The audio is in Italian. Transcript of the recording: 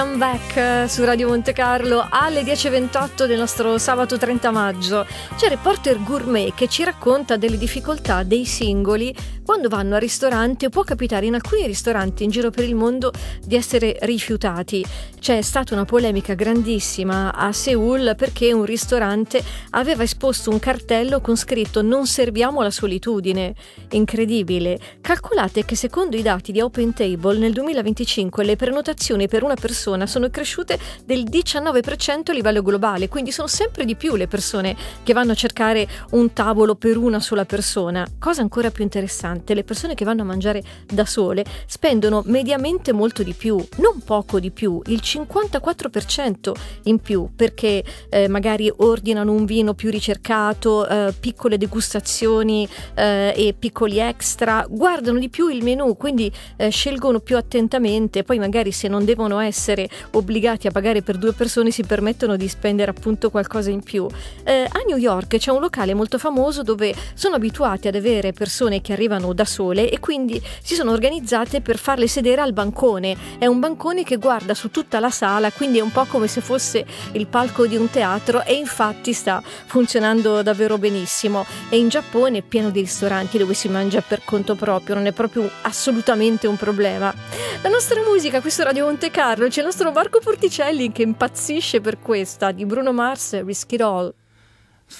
I'm back su Radio Monte Carlo alle 10:28 del nostro sabato 30 maggio. C'è Reporter Gourmet che ci racconta delle difficoltà dei singoli quando vanno al ristorante. Può capitare in alcuni ristoranti in giro per il mondo di essere rifiutati. C'è stata una polemica grandissima a Seul perché un ristorante aveva esposto un cartello con scritto "Non serviamo la solitudine". Incredibile. Calcolate che secondo i dati di OpenTable nel 2025 le prenotazioni per una persona sono cresciute del 19% a livello globale, quindi sono sempre di più le persone che vanno a cercare un tavolo per una sola persona. Cosa ancora più interessante, le persone che vanno a mangiare da sole spendono mediamente molto di più, non poco di più, il 54% in più, perché magari ordinano un vino più ricercato, piccole degustazioni e piccoli extra, guardano di più il menù, quindi scelgono più attentamente, poi magari se non devono essere obbligati a pagare per 2 persone si permettono di spendere appunto qualcosa in più. A New York c'è un locale molto famoso dove sono abituati ad avere persone che arrivano da sole e quindi si sono organizzate per farle sedere al bancone. È un bancone che guarda su tutta la sala, quindi è un po' come se fosse il palco di un teatro, e infatti sta funzionando davvero benissimo. E in Giappone è pieno di ristoranti dove si mangia per conto proprio, non è proprio assolutamente un problema. La nostra musica, questo Radio Monte Carlo, c'è il nostro Marco Porticelli che impazzisce per questa, di Bruno Mars, Risk It All.